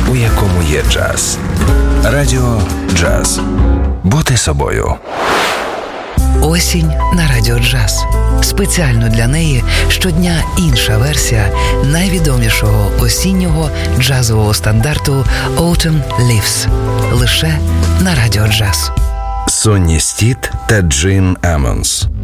у якому є джаз. Радіо Джаз. Бути собою. Осінь на Радіо Джаз. Спеціально для неї щодня інша версія найвідомішого осіннього джазового стандарту Autumn Leaves. Лише на Радіо Джаз. Сонні Стіт та Джин Амонс.